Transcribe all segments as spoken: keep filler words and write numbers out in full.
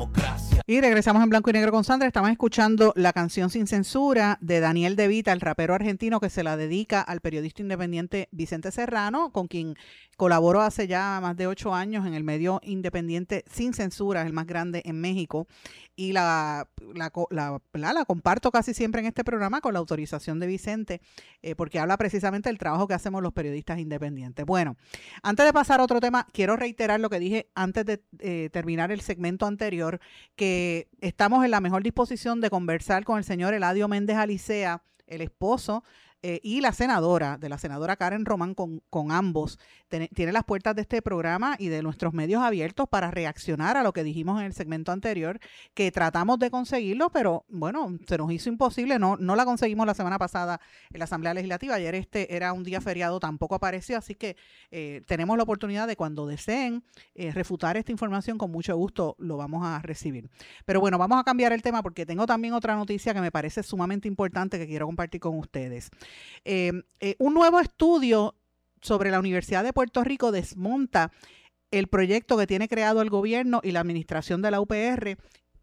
democracia. Y regresamos en blanco y negro con Sandra. Estamos escuchando la canción Sin Censura de Daniel De Vita, el rapero argentino que se la dedica al periodista independiente Vicente Serrano, con quien colaboró hace ya más de ocho años en el medio independiente Sin Censura, el más grande en México. Y la, la, la, la, la comparto casi siempre en este programa con la autorización de Vicente, eh, porque habla precisamente del trabajo que hacemos los periodistas independientes. Bueno, antes de pasar a otro tema, quiero reiterar lo que dije antes de eh, terminar el segmento anterior, que estamos en la mejor disposición de conversar con el señor Eladio Méndez Alicea, el esposo eh, y la senadora, de la senadora Karen Román, con, con ambos. Ten, tiene las puertas de este programa y de nuestros medios abiertos para reaccionar a lo que dijimos en el segmento anterior, que tratamos de conseguirlo, pero bueno, se nos hizo imposible, no, no la conseguimos la semana pasada en la Asamblea Legislativa, ayer este era un día feriado, tampoco apareció, así que eh, tenemos la oportunidad de cuando deseen eh, refutar esta información, con mucho gusto lo vamos a recibir. Pero bueno, vamos a cambiar el tema porque tengo también otra noticia que me parece sumamente importante que quiero compartir con ustedes. Eh, eh, un nuevo estudio sobre la Universidad de Puerto Rico desmonta el proyecto que tiene creado el gobierno y la administración de la U P R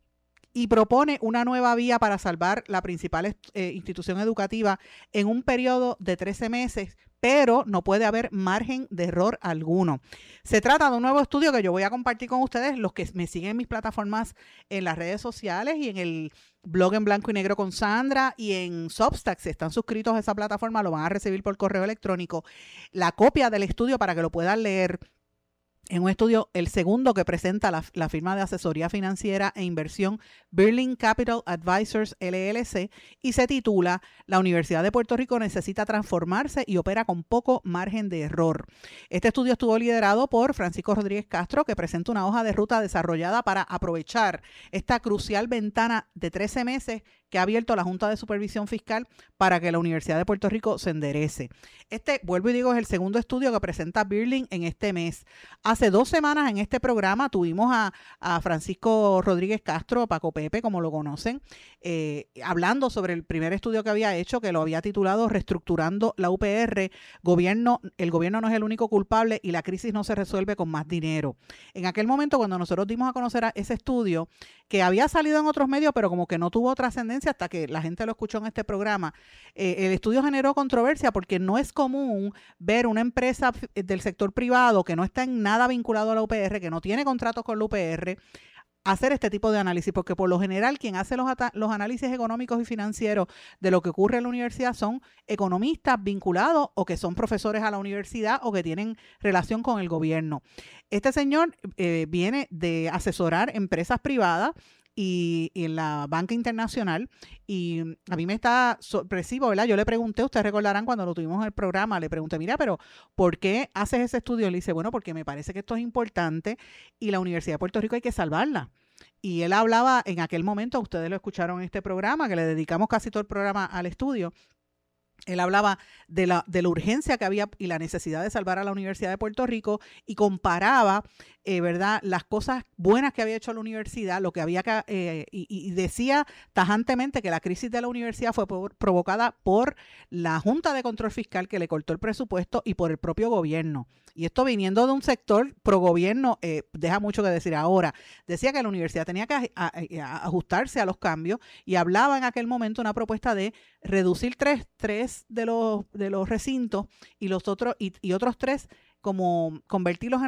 y propone una nueva vía para salvar la principal eh, institución educativa en un periodo de trece meses, pero no puede haber margen de error alguno. Se trata de un nuevo estudio que yo voy a compartir con ustedes, los que me siguen en mis plataformas en las redes sociales y en el blog en blanco y negro con Sandra y en Substack. Si están suscritos a esa plataforma, lo van a recibir por correo electrónico. La copia del estudio para que lo puedan leer. En un estudio, el segundo que presenta la, la firma de asesoría financiera e inversión Birling Capital Advisors L L C y se titula La Universidad de Puerto Rico necesita transformarse y opera con poco margen de error. Este estudio estuvo liderado por Francisco Rodríguez Castro, que presenta una hoja de ruta desarrollada para aprovechar esta crucial ventana de trece meses que ha abierto la Junta de Supervisión Fiscal para que la Universidad de Puerto Rico se enderece. Este, vuelvo y digo, es el segundo estudio que presenta Birling en este mes. Hace dos semanas en este programa tuvimos a, a Francisco Rodríguez Castro, Paco Pepe, como lo conocen, eh, hablando sobre el primer estudio que había hecho, que lo había titulado Reestructurando la U P R, gobierno, el gobierno no es el único culpable y la crisis no se resuelve con más dinero. En aquel momento, cuando nosotros dimos a conocer a ese estudio, que había salido en otros medios, pero como que no tuvo trascendencia hasta que la gente lo escuchó en este programa, eh, el estudio generó controversia porque no es común ver una empresa del sector privado que no está en nada vinculado a la U P R, que no tiene contratos con la U P R, hacer este tipo de análisis, porque por lo general quien hace los, los análisis económicos y financieros de lo que ocurre en la universidad son economistas vinculados o que son profesores a la universidad o que tienen relación con el gobierno. Este señor eh, viene de asesorar empresas privadas y, y en la banca internacional, y a mí me está sorpresivo, ¿verdad? Yo le pregunté, ustedes recordarán cuando lo tuvimos en el programa, le pregunté, mira, pero ¿por qué haces ese estudio? Le dice, bueno, porque me parece que esto es importante y la Universidad de Puerto Rico hay que salvarla. Y él hablaba en aquel momento, ustedes lo escucharon en este programa, que le dedicamos casi todo el programa al estudio. Él hablaba de la, de la urgencia que había y la necesidad de salvar a la Universidad de Puerto Rico y comparaba, eh, ¿verdad?, las cosas buenas que había hecho la universidad, lo que había que, eh, y, y decía tajantemente que la crisis de la universidad fue por, provocada por la Junta de Control Fiscal que le cortó el presupuesto y por el propio gobierno. Y esto viniendo de un sector pro gobierno, eh, deja mucho que decir ahora. Decía que la universidad tenía que a, a, a ajustarse a los cambios y hablaba en aquel momento una propuesta de reducir tres, tres de los, de los recintos y los otros y, y otros tres como convertirlos en